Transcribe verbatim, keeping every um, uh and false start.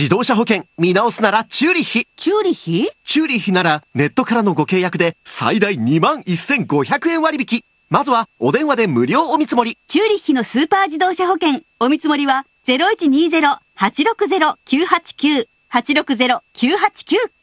自動車保険見直すならチューリッヒ。 チューリッヒチューリッヒならネットからのご契約で最大にまんせんごひゃくえん割引。まずはお電話で無料お見積もり。 チューリッヒのスーパー自動車保険お見積もりは ゼロいちにゼロ はちろくゼロ きゅうはちきゅう はちろくゼロ きゅうはちきゅう